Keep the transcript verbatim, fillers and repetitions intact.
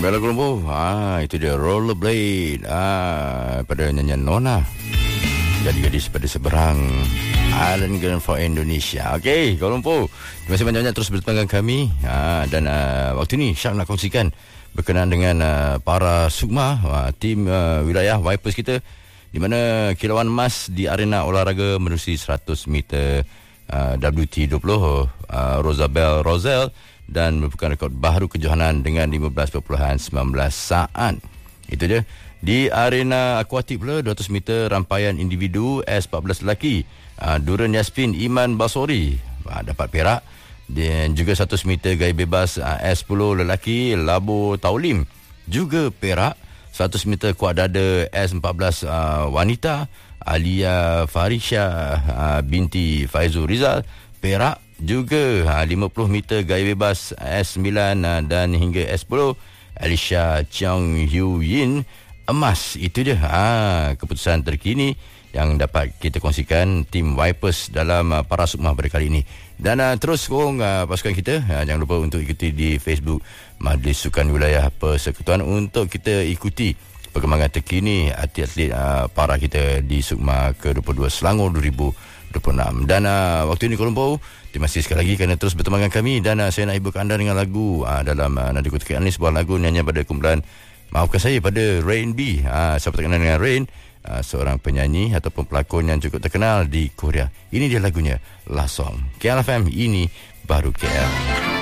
Bella Colombo. Ah, itu dia Rollerblade. Ah, pada nyanyian Nona. Gadis-gadis pada seberang. Island Girl for Indonesia. Okey, Colombo. Terima kasih banyak-banyak terus bersama dengan kami. Ah, dan uh, waktu ni Syam nak kongsikan berkenaan dengan uh, para Sukma, uh, tim uh, wilayah Vipers kita, di mana kilauan emas di arena olahraga menerusi seratus meter uh, W T dua puluh uh, Rosabel Rosel dan merupakan rekod baru kejohanan dengan lima belas perpuluhan sembilan belas saat. Itu dia. Di arena akuatik pula dua ratus meter rampaian individu S empat belas lelaki, uh, Duran Yasmin Iman Basori uh, dapat perak, dan juga seratus meter gaya bebas uh, S sepuluh lelaki Labo Taulim juga perak. seratus meter kuat dada S empat belas uh, wanita Alia Farisha uh, binti Faizul Rizal perak juga. uh, lima puluh meter gaya bebas S sembilan uh, dan hingga S sepuluh Alicia Cheong Hu Yin emas. Itu dia ha, keputusan terkini yang dapat kita kongsikan tim Vipers dalam uh, para Sukma pada kali ini. Dan uh, terus korang uh, pasukan kita, uh, jangan lupa untuk ikuti di Facebook Majlis Sukan Wilayah Persekutuan untuk kita ikuti perkembangan terkini atlet-atlet uh, para kita di Sukma ke dua puluh dua Selangor dua ribu dua puluh enam. Dan uh, waktu ini Colombo, terima kasih sekali lagi kerana terus berteman dengan kami. Dan uh, saya nak hiburkan anda dengan lagu uh, dalam uh, Nadi Kutikan ini, sebuah lagu nyanyian pada kumpulan, maafkan saya, pada Rain B. uh, Siapa tak kenal dengan Rain, Uh, seorang penyanyi ataupun pelakon yang cukup terkenal di Korea. Ini dia lagunya, Last Song. K L F M, ini baru K L.